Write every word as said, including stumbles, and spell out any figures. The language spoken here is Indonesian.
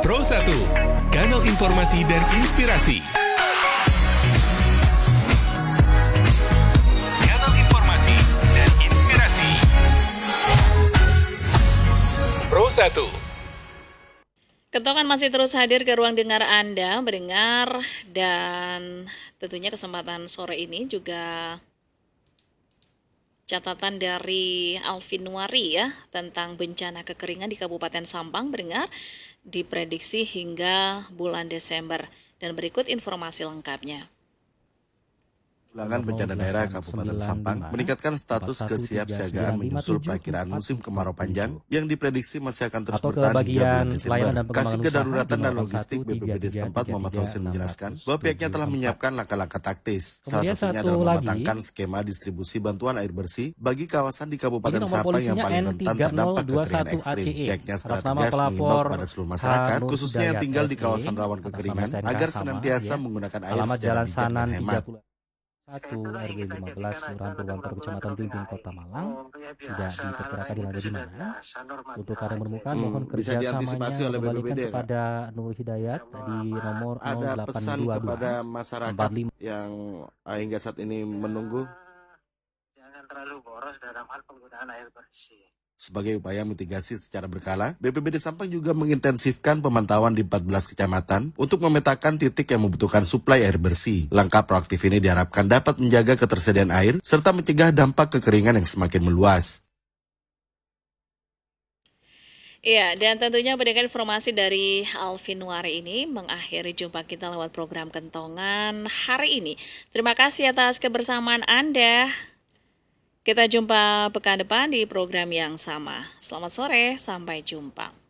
Pro satu, kanal informasi dan inspirasi. Kanal informasi dan inspirasi. Pro satu. Kentongan masih terus hadir ke ruang dengar Anda, mendengar, dan tentunya kesempatan sore ini juga catatan dari Alvin Nuari ya tentang bencana kekeringan di Kabupaten Sampang, mendengar, diprediksi hingga bulan Desember. Dan berikut informasi lengkapnya. Penanggulangan Bencana Daerah Kabupaten Sampang meningkatkan status kesiapsiagaan menyusul perakiraan musim kemarau panjang yang diprediksi masih akan terus bertahan hingga bulan Desember. Kasih Kedaruratan dan Logistik B P B D setempat Muhammad Hussein menjelaskan bahwa pihaknya telah menyiapkan langkah-langkah taktis. Salah satunya adalah mematangkan skema distribusi bantuan air bersih bagi kawasan di Kabupaten Sampang yang paling rentan terdampak kekeringan ekstrim. Pihaknya secara tegas mengimbau kepada seluruh masyarakat, khususnya yang tinggal di kawasan rawan kekeringan, agar senantiasa menggunakan air secara bijak dan hemat. satu R W lima belas Kelurahan Purwantoro Kecamatan Bimbing Kota Malang tidak diperkirakan dilanda di mana. Untuk ada menemukan Hmm, mohon bisa kerjasamanya diantisipasi oleh B P B kembalikan D, Kak? kepada Nur Hidayat di nomor Ada nol delapan pesan dua kepada dua masyarakat empat lima. yang ah, hingga saat ini menunggu Jangan terlalu boros dalam hal penggunaan air bersih. sebagai upaya mitigasi secara berkala. B P B D Sampang juga mengintensifkan pemantauan di empat belas kecamatan untuk memetakan titik yang membutuhkan suplai air bersih. Langkah proaktif ini diharapkan dapat menjaga ketersediaan air serta mencegah dampak kekeringan yang semakin meluas. Iya, dan tentunya mendengar informasi dari Alvin Nuari ini mengakhiri jumpa kita lewat program Kentongan hari ini. Terima kasih atas kebersamaan Anda. Kita jumpa pekan depan di program yang sama. Selamat sore, sampai jumpa.